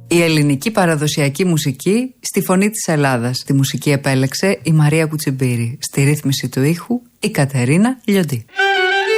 Η ελληνική παραδοσιακή μουσική στη φωνή της Ελλάδας. Τη μουσική επέλεξε η Μαρία Κουτσιμπήρη. Στη ρύθμιση του ήχου η Κατερίνα Λιοντή.